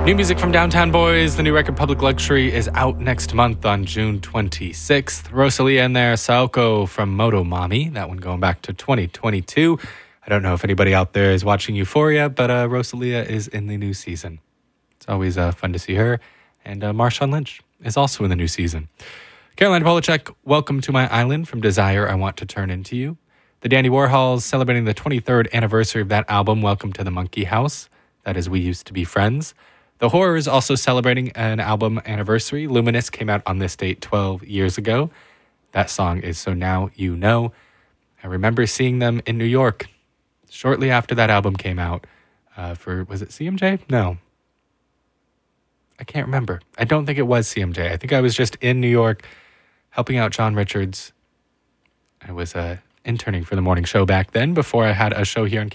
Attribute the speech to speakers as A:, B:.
A: New music from Downtown Boys. The new record Public Luxury is out next month on June 26th. Rosalia in there, Saoko from Moto Mami. That one going back to 2022. I don't know if anybody out there is watching Euphoria, but Rosalia is in the new season. It's always fun to see her. And Marshawn Lynch is also in the new season. Caroline Polachek, Welcome to My Island from Desire, I Want to Turn Into You. The Dandy Warhols celebrating the 23rd anniversary of that album, Welcome to the Monkey House. That is We Used to Be Friends. The Horrors also celebrating an album anniversary. Luminous came out on this date 12 years ago. That song is So Now You Know. I remember seeing them in New York shortly after that album came out was it CMJ? No. I can't remember. I don't think it was CMJ. I think I was just in New York helping out John Richards. I was interning for the morning show back then before I had a show here on